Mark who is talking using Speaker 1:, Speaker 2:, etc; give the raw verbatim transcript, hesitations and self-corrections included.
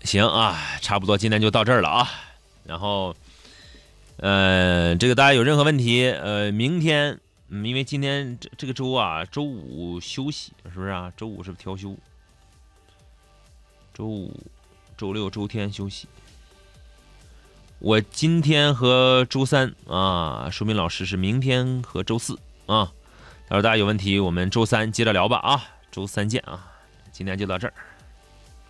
Speaker 1: 行啊，差不多今天就到这儿了啊。然后，呃，这个大家有任何问题，呃，明天，嗯，因为今天这这个周啊，周五休息，是不是啊？周五是不是调休？周五、周六、周天休息。我今天和周三啊，说明老师是明天和周四啊。到时候大家有问题，我们周三接着聊吧啊，周三见啊。今天就到这儿。